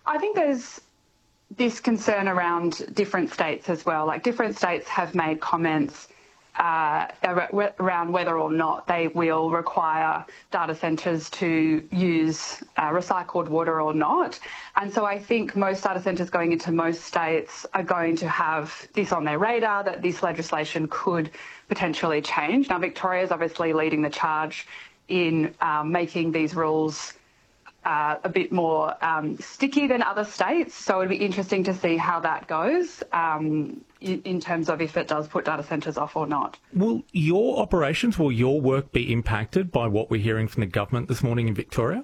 I think there's this concern around different states as well. Like, different states have made comments around whether or not they will require data centres to use recycled water or not. And so I think most data centres going into most states are going to have this on their radar, that this legislation could potentially change. Now, Victoria is obviously leading the charge in making these rules a bit more sticky than other states. So it'd be interesting to see how that goes in terms of if it does put data centres off or not. Will your operations, will your work be impacted by what we're hearing from the government this morning in Victoria?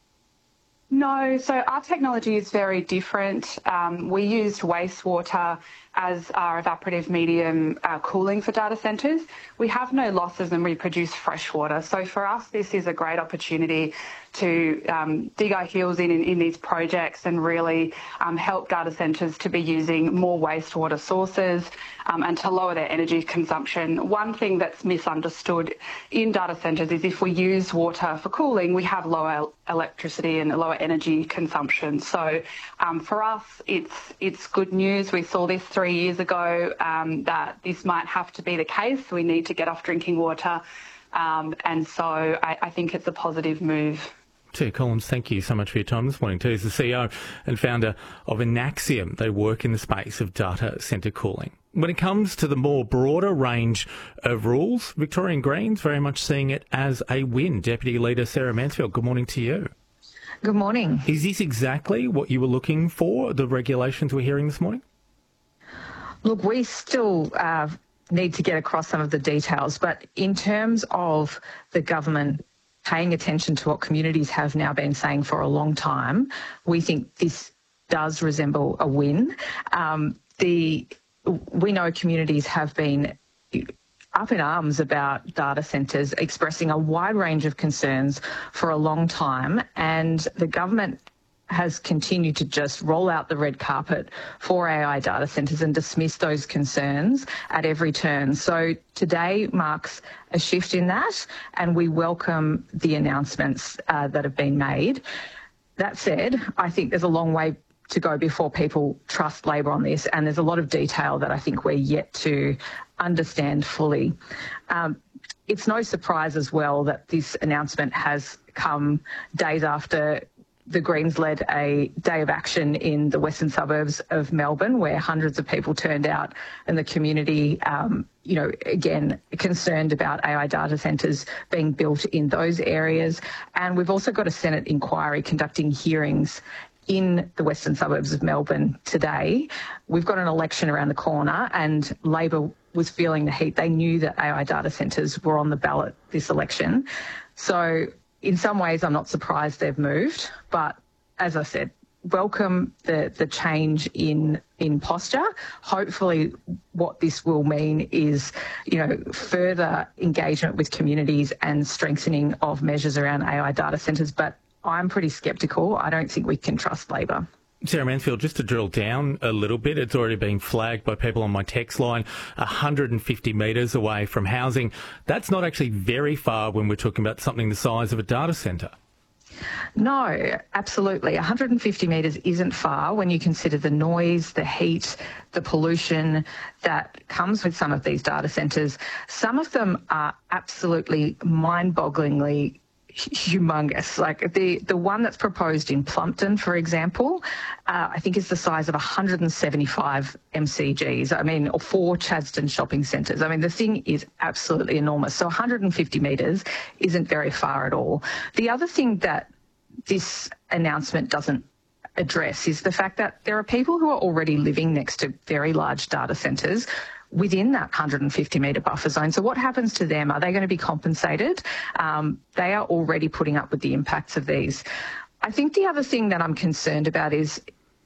No, so our technology is very different. We used wastewater as our evaporative medium cooling for data centres. We have no losses and we produce fresh water. So for us, this is a great opportunity to dig our heels in these projects and really help data centres to be using more wastewater sources and to lower their energy consumption. One thing that's misunderstood in data centres is if we use water for cooling, we have lower electricity and lower energy consumption. So for us, it's good news. We saw this 3 years ago that this might have to be the case. We need to get off drinking water. And so I think it's a positive move. Tia Collins, thank you so much for your time this morning. Tia's the CEO and founder of Enaxium. They work in the space of data centre cooling. When it comes to the more broader range of rules, Victorian Greens very much seeing it as a win. Deputy Leader Sarah Mansfield, good morning to you. Good morning. Is this exactly what you were looking for, the regulations we're hearing this morning? Look, we still need to get across some of the details, but in terms of the government paying attention to what communities have now been saying for a long time, we think this does resemble a win. We know communities have been up in arms about data centres, expressing a wide range of concerns for a long time, and the government has continued to just roll out the red carpet for AI data centres and dismiss those concerns at every turn. So today marks a shift in that, and we welcome the announcements that have been made. That said, I think there's a long way to go before people trust Labor on this, and there's a lot of detail that I think we're yet to understand fully. It's no surprise as well that this announcement has come days after the Greens led a day of action in the western suburbs of Melbourne, where hundreds of people turned out, and the community, again, concerned about AI data centres being built in those areas. And we've also got a Senate inquiry conducting hearings in the western suburbs of Melbourne today. We've got an election around the corner, and Labor was feeling the heat. They knew that AI data centres were on the ballot this election. So in some ways, I'm not surprised they've moved, but as I said, welcome the change in posture. Hopefully what this will mean is, further engagement with communities and strengthening of measures around AI data centres, but I'm pretty sceptical. I don't think we can trust Labor. Sarah Mansfield, just to drill down a little bit, it's already been flagged by people on my text line, 150 metres away from housing. That's not actually very far when we're talking about something the size of a data centre. No, absolutely. 150 metres isn't far when you consider the noise, the heat, the pollution that comes with some of these data centres. Some of them are absolutely mind-bogglingly humongous. Like the one that's proposed in Plumpton, for example, I think is the size of 175 MCGs. Or 4 Chadstone shopping centres. The thing is absolutely enormous. So 150 metres isn't very far at all. The other thing that this announcement doesn't address is the fact that there are people who are already living next to very large data centres within that 150 metre buffer zone. So what happens to them? Are they going to be compensated? They are already putting up with the impacts of these. I think the other thing that I'm concerned about is,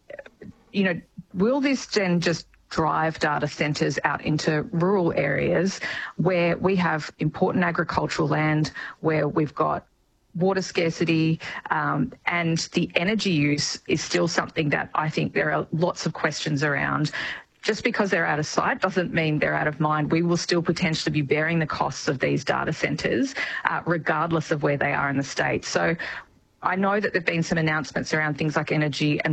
will this then just drive data centres out into rural areas where we have important agricultural land, where we've got water scarcity, and the energy use is still something that I think there are lots of questions around. Just because they're out of sight doesn't mean they're out of mind. We will still potentially be bearing the costs of these data centres, regardless of where they are in the state. So I know that there have been some announcements around things like energy and